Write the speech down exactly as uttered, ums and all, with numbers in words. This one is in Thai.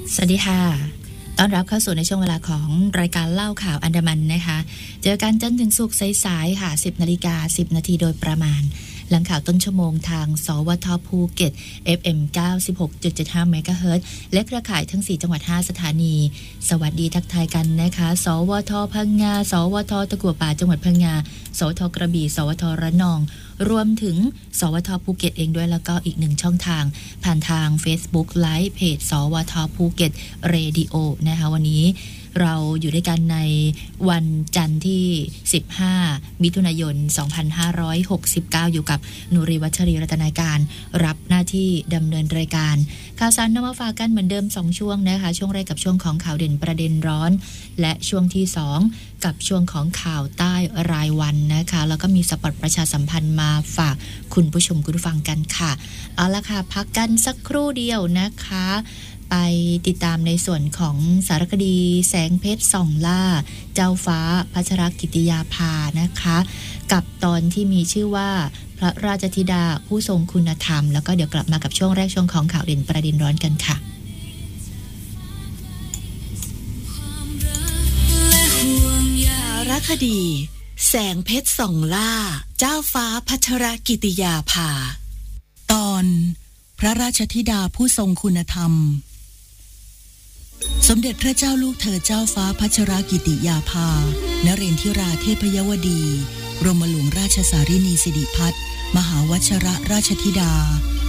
สวัสดีค่ะต้อนรับเข้าสู่ในช่วงเวลาของรายการเล่าข่าวอันดามันนะคะเจอกันจันทร์ถึงศุกร์สายๆค่ะสิบนาฬิกาสิบนาทีโดยประมาณหลังข่าวต้นชั่วโมงทางสวทภูเก็ต เอฟ เอ็ม เก้าสิบหกจุดเจ็ดห้า เมกะเฮิรตซ์และเครือข่ายทั้งสี่จังหวัดห้าสถานีสวัสดีทักทายกันนะคะสวทพังงาสวทตะกั่วป่าจังหวัดพังงาสวทกระบี่สวทระนองรวมถึงสวทภูเก็ตเองด้วยแล้วก็อีกหนึ่งช่องทางผ่านทาง Facebook Live เพจสวทภูเก็ตเรดิโอนะคะวันนี้เราอยู่ด้วยกันในวันจันทร์ที่สิบห้ามิถุนายนสองพันห้าร้อยหกสิบเก้าอยู่กับนุรีวัชรีรัตนาการรับหน้าที่ดำเนินรายการข่าวสารนำมาฝากกันเหมือนเดิมสองช่วงนะคะช่วงแรกกับช่วงของข่าวเด่นประเด็นร้อนและช่วงที่สองกับช่วงของข่าวใต้รายวันนะคะแล้วก็มีสปอตประชาสัมพันธ์มาฝากคุณผู้ชมคุณผู้ฟังกันค่ะเอาละค่ะพักกันสักครู่เดียวนะคะไปติดตามในส่วนของสารคดีแสงเพชรส่องล่าเจ้าฟ้าพัชรกิติยาภานะคะกับตอนที่มีชื่อว่าพระราชธิดาผู้ทรงคุณธรรมแล้วก็เดี๋ยวกลับมากับช่วงแรกช่วงของข่าวเด่นประเด็นร้อนกันค่ะสารคดีแสงเพชรส่องล่าเจ้าฟ้าพัชรกิติยาภาตอนพระราชธิดาผู้ทรงคุณธรรมสมเด็จพระเจ้าลูกเธอเจ้าฟ้าพัชรกิติยาภานเรนทิราเทพยวดีบรมหลวงราชสารินีสิริพัฒน์มหาวชรราชธิดา